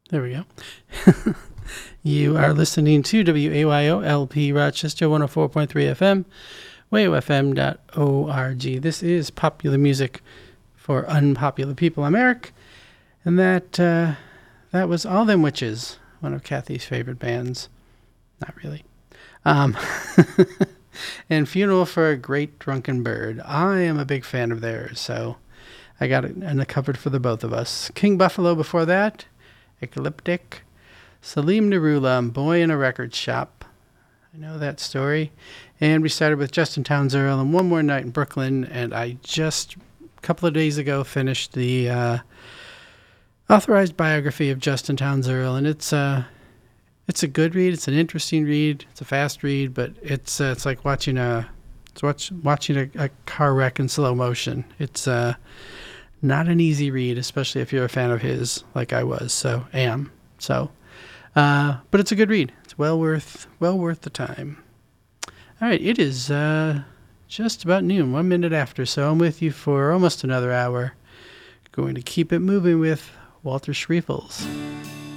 There we go. You are listening to WAYO-LP Rochester 104.3 FM, wayofm.org. This is popular music for unpopular people. I'm Eric, and that was All Them Witches, one of Kathy's favorite bands. Not really. And Funeral for a Great Drunken Bird. I am a big fan of theirs, so I got it in the cupboard for the both of us. King Buffalo before that, Ecliptic, Salim Narula, Boy in a Record Shop. I know that story. And we started with Justin Townes Earle and One More Night in Brooklyn, and I just, a couple of days ago, finished the authorized biography of Justin Townes Earle, and it's a good read. It's an interesting read. It's a fast read, but it's like watching a car wreck in slow motion. It's not an easy read, especially if you're a fan of his, like I was. So am. So, but it's a good read. It's well worth the time. All right, it is just about noon, 1 minute after. So I'm with you for almost another hour. Going to keep it moving with Walter Schriefels.